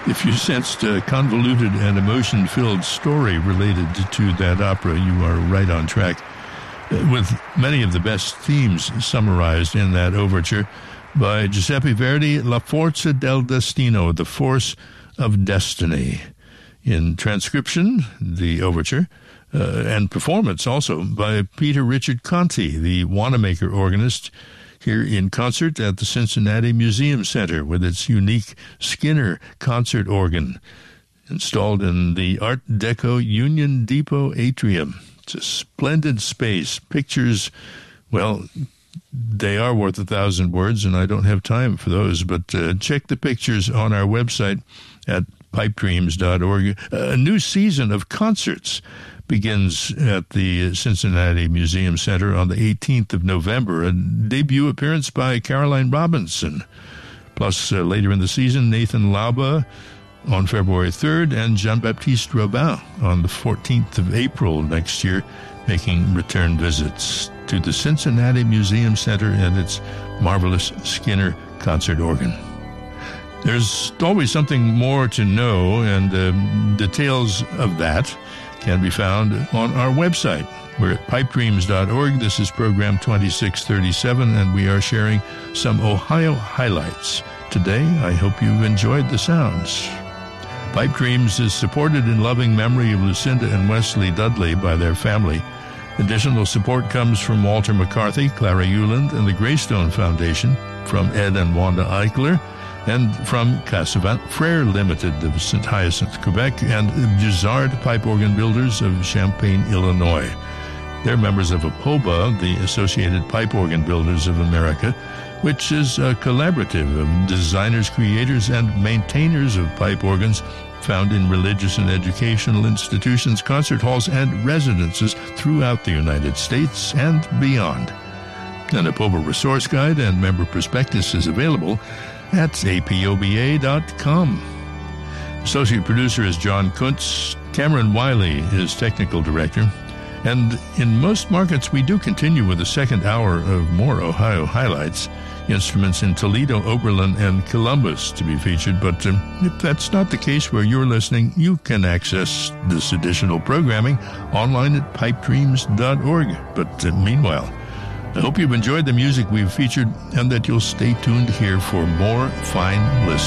If you sensed a convoluted and emotion-filled story related to that opera, you are right on track, with many of the best themes summarized in that overture by Giuseppe Verdi, La Forza del Destino, The Force of Destiny. In transcription, the overture, and performance also by Peter Richard Conti, the Wanamaker organist, here in concert at the Cincinnati Museum Center with its unique Skinner concert organ installed in the Art Deco Union Depot atrium. It's a splendid space. Pictures, well, they are worth 1,000 words, and I don't have time for those, but check the pictures on our website at pipedreams.org. A new season of concerts begins at the Cincinnati Museum Center on the 18th of November, a debut appearance by Caroline Robinson. Plus, later in the season, Nathan Lauba on February 3rd and Jean-Baptiste Robin on the 14th of April next year, making return visits to the Cincinnati Museum Center and its marvelous Skinner concert organ. There's always something more to know, and details of that can be found on our website. We're at pipedreams.org. This is program 2637, and we are sharing some Ohio highlights. Today, I hope you've enjoyed the sounds. Pipe Dreams is supported in loving memory of Lucinda and Wesley Dudley by their family. Additional support comes from Walter McCarthy, Clara Euland, and the Greystone Foundation, from Ed and Wanda Eichler, and from Cassavant Frere Limited of St. Hyacinthe, Quebec, and Gizzard Pipe Organ Builders of Champaign, Illinois. They're members of APOBA, the Associated Pipe Organ Builders of America, which is a collaborative of designers, creators, and maintainers of pipe organs found in religious and educational institutions, concert halls, and residences throughout the United States and beyond. An APOBA resource guide and member prospectus is available at apoba.com. Associate producer is John Kuntz. Cameron Wiley is technical director. And in most markets, we do continue with the second hour of more Ohio highlights. Instruments in Toledo, Oberlin, and Columbus to be featured. But if that's not the case where you're listening, you can access this additional programming online at pipedreams.org. But meanwhile, I hope you've enjoyed the music we've featured and that you'll stay tuned here for more fine listening.